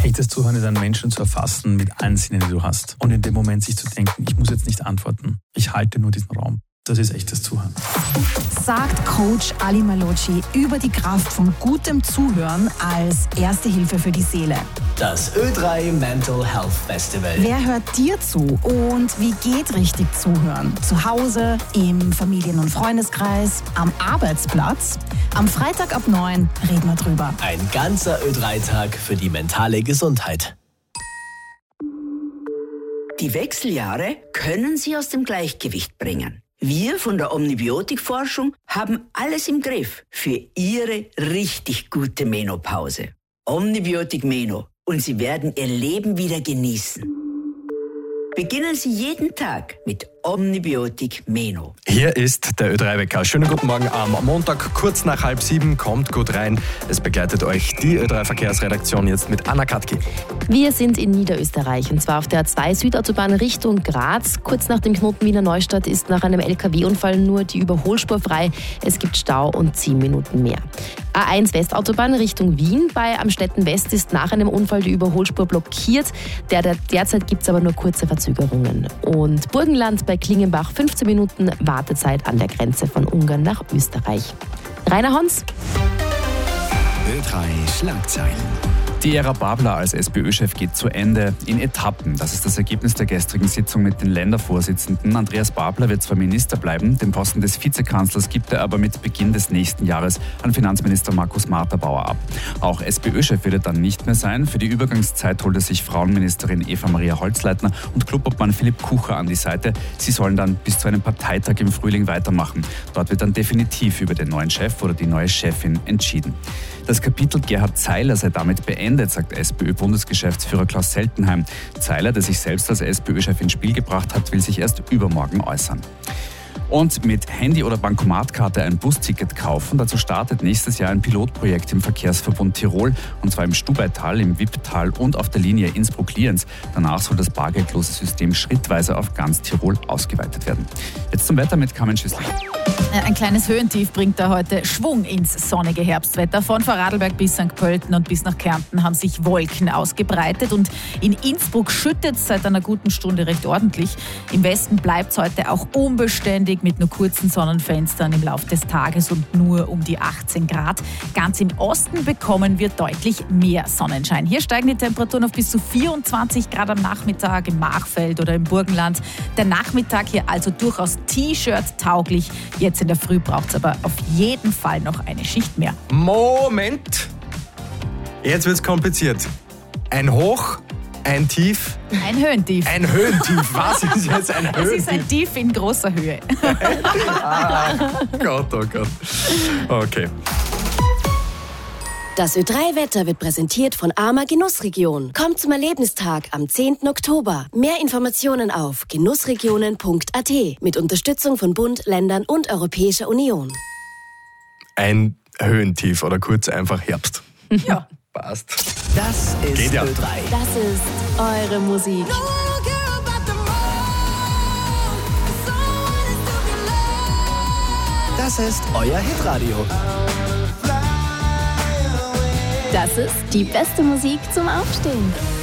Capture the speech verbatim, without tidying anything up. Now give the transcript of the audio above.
Echtes Zuhören ist, einen Menschen zu erfassen mit allen Sinnen, die du hast. Und in dem Moment sich zu denken, ich muss jetzt nicht antworten. Ich halte nur diesen Raum. Das ist echtes Zuhören. Sagt Coach Ali Malocci über die Kraft von gutem Zuhören als erste Hilfe für die Seele. Das Ö drei Mental Health Festival. Wer hört dir zu und wie geht richtig Zuhören? Zu Hause, im Familien- und Freundeskreis, am Arbeitsplatz? Am Freitag ab neun reden wir drüber. Ein ganzer Ö drei Tag für die mentale Gesundheit. Die Wechseljahre können Sie aus dem Gleichgewicht bringen. Wir von der Omnibiotik-Forschung haben alles im Griff für Ihre richtig gute Menopause. Omnibiotik Meno und Sie werden Ihr Leben wieder genießen. Beginnen Sie jeden Tag mit Omnibiotik Meno. Hier ist der Ö drei Wecker. Schönen guten Morgen am Montag, kurz nach halb sieben. Kommt gut rein. Es begleitet euch die Ö drei Verkehrsredaktion jetzt mit Anna Katki. Wir sind in Niederösterreich und zwar auf der A zwei Südautobahn Richtung Graz. Kurz nach dem Knoten Wiener Neustadt ist nach einem L K W-Unfall nur die Überholspur frei. Es gibt Stau und zehn Minuten mehr. A eins Westautobahn Richtung Wien. Bei Amstetten West ist nach einem Unfall die Überholspur blockiert. Der, der, derzeit gibt es aber nur kurze Verzögerungen. Und Burgenland bei Klingenbach fünfzehn Minuten Wartezeit an der Grenze von Ungarn nach Österreich. Rainer Hons. Ö drei Schlagzeilen. Die Ära Babler als SPÖ-Chef geht zu Ende in Etappen. Das ist das Ergebnis der gestrigen Sitzung mit den Ländervorsitzenden. Andreas Babler wird zwar Minister bleiben, den Posten des Vizekanzlers gibt er aber mit Beginn des nächsten Jahres an Finanzminister Markus Marterbauer ab. Auch SPÖ-Chef wird er dann nicht mehr sein. Für die Übergangszeit holte sich Frauenministerin Eva-Maria Holzleitner und Klubobmann Philipp Kucher an die Seite. Sie sollen dann bis zu einem Parteitag im Frühling weitermachen. Dort wird dann definitiv über den neuen Chef oder die neue Chefin entschieden. Das Kapitel Gerhard Zeiler sei damit beendet, sagt SPÖ-Bundesgeschäftsführer Klaus Seltenheim. Zeiler, der sich selbst als SPÖ-Chef ins Spiel gebracht hat, will sich erst übermorgen äußern. Und mit Handy- oder Bankomatkarte ein Busticket kaufen. Dazu startet nächstes Jahr ein Pilotprojekt im Verkehrsverbund Tirol, und zwar im Stubaital, im Wipptal und auf der Linie Innsbruck-Lienz. Danach soll das bargeldlose System schrittweise auf ganz Tirol ausgeweitet werden. Jetzt zum Wetter mit Carmen Schüssler. Ein kleines Höhentief bringt da heute Schwung ins sonnige Herbstwetter. Von Vorarlberg bis Sankt Pölten und bis nach Kärnten haben sich Wolken ausgebreitet und in Innsbruck schüttet es seit einer guten Stunde recht ordentlich. Im Westen bleibt es heute auch unbeständig mit nur kurzen Sonnenfenstern im Laufe des Tages und nur um die achtzehn Grad. Ganz im Osten bekommen wir deutlich mehr Sonnenschein. Hier steigen die Temperaturen auf bis zu vierundzwanzig Grad am Nachmittag im Machfeld oder im Burgenland. Der Nachmittag hier also durchaus T-Shirt tauglich. Jetzt in der Früh braucht es aber auf jeden Fall noch eine Schicht mehr. Moment! Jetzt wird es kompliziert. Ein Hoch, ein Tief. Ein Höhentief. Ein Höhentief. Was ist jetzt ein Höhentief? Es ist ein Tief in großer Höhe. ah, Gott, oh Gott. Okay. Das Ö drei Wetter wird präsentiert von Arma Genussregion. Kommt zum Erlebnistag am zehnten Oktober. Mehr Informationen auf genussregionen punkt a t mit Unterstützung von Bund, Ländern und Europäischer Union. Ein Höhentief oder kurz einfach Herbst. Ja. Passt. Das ist Geht ja. Ö drei. Das ist eure Musik. Das ist euer Hitradio. Das ist die beste Musik zum Aufstehen.